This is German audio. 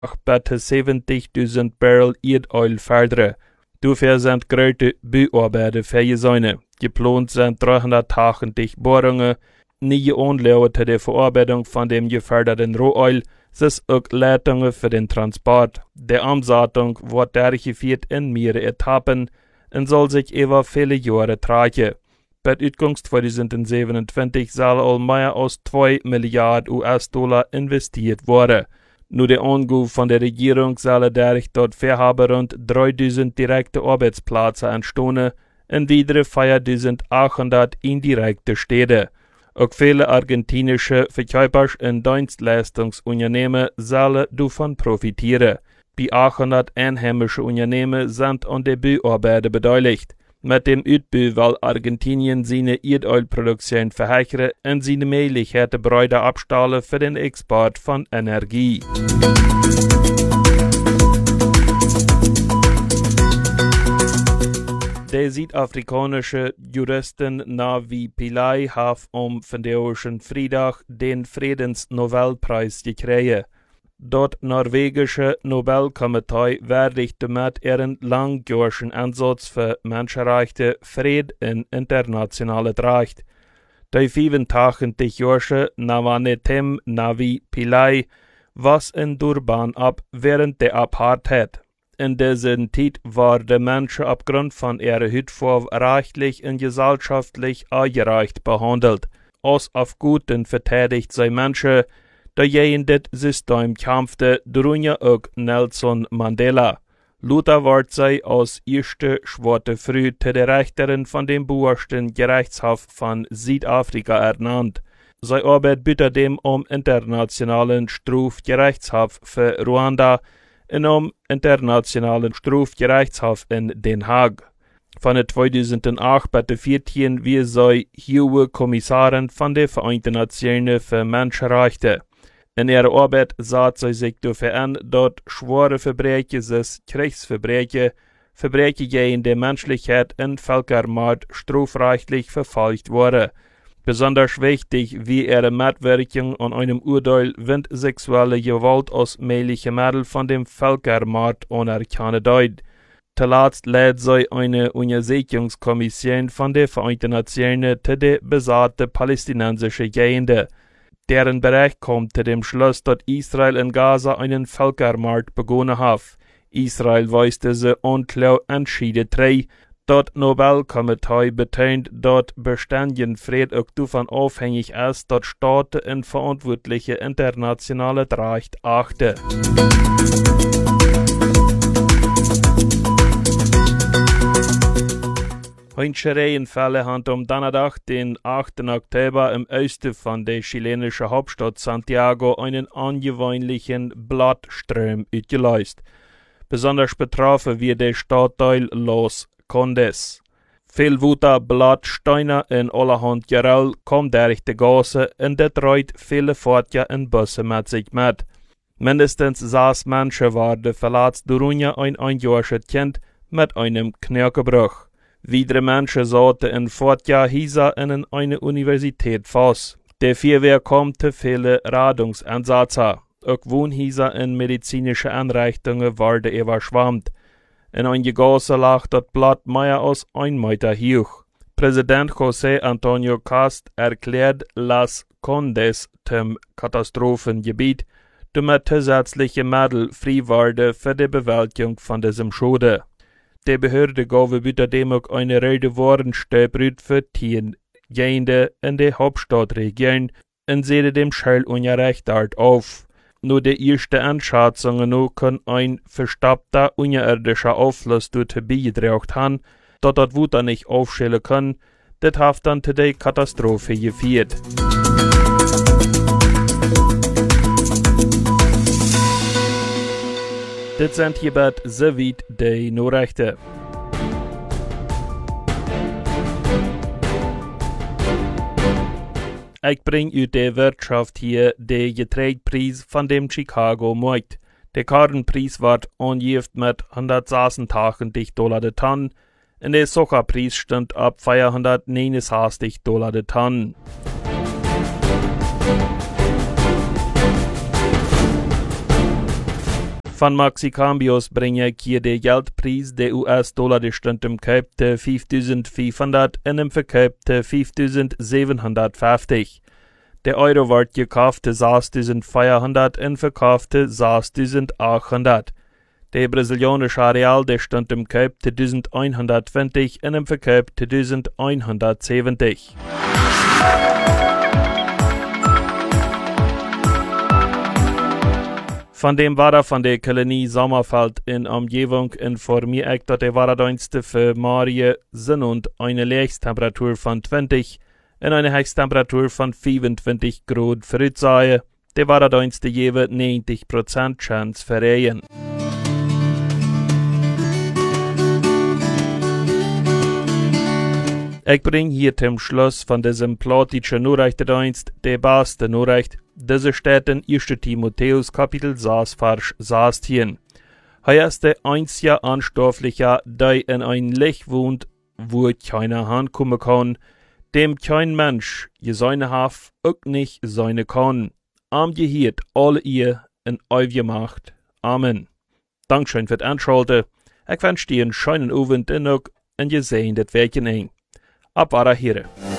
bitte 70.000 Barrel Erdöl fördern. Dafür sind große Bauarbeiten vergesäumt. Geplant sind 380 Bohrungen, 9 Anlagen zur Verarbeitung von dem geförderten Rohöl, es auch Leitungen für den Transport. Der Umsattung wird durchgeführt in mehrere Etappen und soll sich über viele Jahre tragen. Bei Utgangs 2027 soll all mehr als 2 Milliarden US-Dollar investiert werden. Nur der Angabe von der Regierung soll dadurch dort Verhaben rund 3.000 direkte Arbeitsplätze entstehen und weitere 4.800 indirekte Städte. Auch viele argentinische Verkäufers- und Dienstleistungsunternehmen sollen davon profitieren. Bei 800 einheimische Unternehmen sind an der Bauarbeiten beteiligt. Mit dem Ausbau will Argentinien seine Erdölproduktion verhöchern und seine Möglichkeiten breiter abstellen für den Export von Energie. Der südafrikanische Juristen Navi Pillay hat am vergangenen Freitag den Friedensnobelpreis gekriegt. Das norwegische Nobelkomitee würdigte mit ihren langjährigen Einsatz für Menschenrechte, Frieden und internationales Recht. Der 85-jährige Navanetem Navi Pillay was in Durban ab während der Apartheid. In dieser Zeit war der Mensch aufgrund von ihrer Hautfarbe rechtlich und gesellschaftlich ungerecht behandelt. Als auf Guten verteidigt sei Menschen, der gegen das System kämpfte, darunter auch Nelson Mandela. Luther wird sei als erste schwarze Frau zu der Richterin von dem obersten Gerichtshof von Südafrika ernannt. Seine Arbeit bietet dem internationalen Strafgerichtshof für Ruanda und internationalen Strafgerichtshof in Den Haag. Von 2008 bis 2014 wie sei hohe Kommissarin von der Vereinten Nationen für Menschenrechte. In ihrer Arbeit sah sie sich dafür an, dass schwere Verbrechen, Kriegsverbrechen, Verbrechen gegen die Menschlichkeit und Völkermord strafrechtlich verfolgt wurden. Besonders wichtig wie ihre Mitwirkung an einem Urteil, wenn sexuelle Gewalt als mögliche Mittel von dem Völkermord anerkannt wird. Zuletzt lädt sie eine Untersuchungskommission von der Vereinten Nationen zu der besatzten palästinensischen Gegenden. Deren Bericht kommt zu dem Schluss, dass Israel in Gaza einen Völkermord begonnen hat. Israel weist diese Anklage entschieden zurück. Das Nobelkomitee betont, dass beständigen Frieden auch davon abhängig ist, dass Staaten in verantwortliche internationale Recht achten. Heutige Regenfälle haben am Donnerstag, den 8. Oktober, im Osten von der chilenischen Hauptstadt Santiago einen ungewöhnlichen Blattstrom ausgelöst. Besonders betroffen wird der Stadtteil Los Condes. Viel Wutter, Blatt, Steine in allerhand Geröll kommt durch die Gasse und das trägt viele Fahrzeuge und Busse mit sich mit. Mindestens 6 Menschen waren verletzt, darunter ein einjähriges Kind mit einem Kniegebruch. Weitere Menschen saßen in Fahrzeughäusern in einer Universität fast. Der Feuerwehr kommt zu vielen Rettungseinsätzen. Auch Wohnhäuser und medizinische Einrichtungen wurden überschwemmt. In einer Gasse lag das Blatt mehr als 1 Meter hoch. Präsident José Antonio Cast erklärt Las Condes zum Katastrophengebiet, damit zusätzliche Mittel frei werden für die Bewältigung von diesem Schaden. Die Behörde gab außerdem auch eine Rede Warnstöbrut für die Gegenden in der Hauptstadtregion und setzte dem Schallunrecht dort auf. Nur die ersten Einschätzungen kann ein verstoppter unterirdischer Auffluss dazu beigetragen haben, dass das Wetter nicht aufstellen kann. Das hat dann zu der Katastrophe geführt. Das sind hierbei soweit die Nachrichten. Ich bringe euch die Wirtschaft hier den Getreidepreis von dem Chicago Markt. Der Kornpreis wird angegeben mit $186 die Tonne und der Zuckerpreis stand ab $469 die Tonne. Van Maxicambios brengt ik hier de geldprijs de US-dollar de stond im Kauf te 5.500 en im Verkauf te 5.750. Der Euro wordt gekauft te 6.400 en verkauft te 6.800. Der brasilianische Real de stond im Kauf te 1.120 en im Verkauf te 1.170. Von dem Wetter von der Kolonie Sommerfeld in Umgebung informiere ich, dass der Wetterdienste für Marie sind und eine Leerstemperatur von 20 und eine Höchsttemperatur von 25 Grad voraussehen. Der Wetterdienste geben 90% Chance für Regen. Ich bringe hier zum Schluss von diesem plattischen Nachrichtendienst die beste Nachricht. Diese steht in 1. Timotheus Kapitel 6, Vers 16. Hier ist der einzige Anstoffliche, der in ein Licht wohnt, wo keiner hinkommen kann, dem kein Mensch je seine Haft auch nicht seine kann. Am Gehirn alle ihr in eure Macht. Amen. Dankeschön für das Anschalten. Ich wünsche dir einen schönen Abend und ihr seht das Werken ein. Ab Here.